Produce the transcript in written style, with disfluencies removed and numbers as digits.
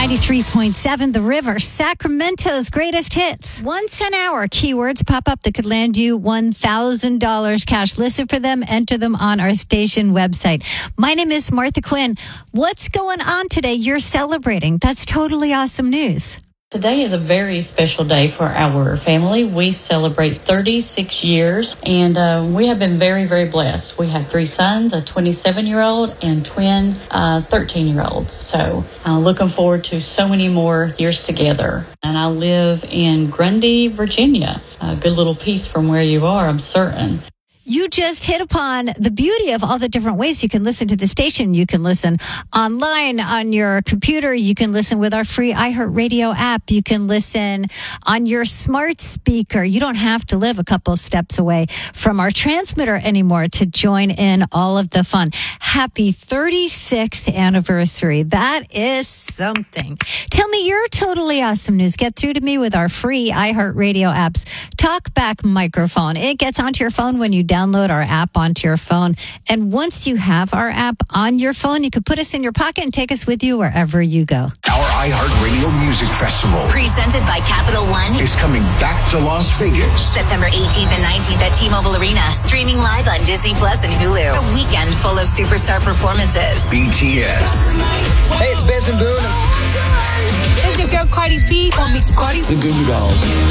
93.7 The River, Sacramento's greatest hits. Once an hour, keywords pop up that could land you $1,000 cash. Listen for them, enter them on our station website. My name is Martha Quinn. What's going on today? You're celebrating. That's totally awesome news. Today is a very special day for our family. We celebrate 36 years, and we have been very, very blessed. We have 3 sons, a 27-year-old and twin 13-year-olds. So looking forward to so many more years together. And I live in Grundy, Virginia. A good little piece from where you are, I'm certain. You just hit upon the beauty of all the different ways you can listen to the station. You can listen online on your computer. You can listen with our free iHeartRadio app. You can listen on your smart speaker. You don't have to live a couple steps away from our transmitter anymore to join in all of the fun. Happy 36th anniversary. That is something. Tell me your totally awesome news. Get through to me with our free iHeartRadio app's TalkBack microphone. It gets onto your phone when you download our app onto your phone. And once you have our app on your phone, you can put us in your pocket and take us with you wherever you go. Our iHeartRadio Music Festival, presented by Capital One, is coming back to Las Vegas. September 18th and 19th at T-Mobile Arena. Streaming live on Disney Plus and Hulu. A weekend full of superstar performances. BTS. Hey, it's Benson Boone. It's your girl Cardi B. Call me Cardi. The Goo Goo Dolls.